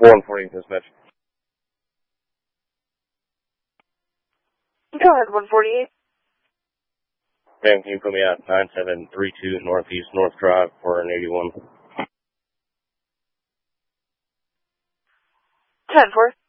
140 dispatch. Go ahead, 148. Ma'am, can you put me at 9732 Northeast North Drive, 481? 10-4.